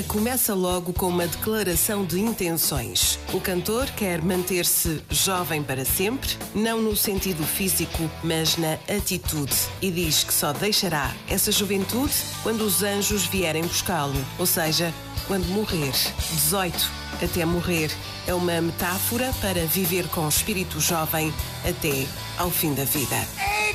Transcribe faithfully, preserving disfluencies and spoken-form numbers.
Começa logo com uma declaração de intenções. O cantor quer manter-se jovem para sempre, não no sentido físico, mas na atitude. E diz que só deixará essa juventude quando os anjos vierem buscá-lo, ou seja, quando morrer. dezoito até morrer é uma metáfora para viver com espírito jovem até ao fim da vida.